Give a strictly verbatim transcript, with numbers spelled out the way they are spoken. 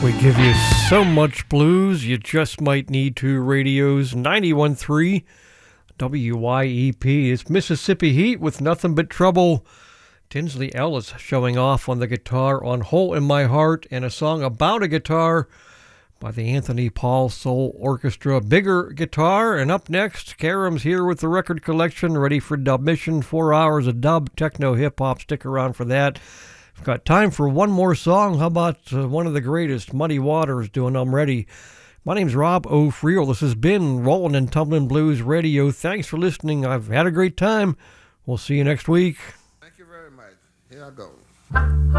We give you so much blues, you just might need to. Radio's ninety-one point three W Y E P. It's Mississippi Heat with Nothing But Trouble. Tinsley Ellis showing off on the guitar on Hole in My Heart, and a song about a guitar by the Anthony Paul Soul Orchestra. Bigger Guitar. And up next, Karam's here with the record collection, ready for Dub Mission. Four hours of dub, techno, hip-hop. Stick around for that. We've got time for one more song. How about uh, one of the greatest, Muddy Waters, doing I'm Ready. My name's Rob O'Friel. This has been Rollin' and Tumblin' Blues Radio. Thanks for listening. I've had a great time. We'll see you next week. Thank you very much. Here I go.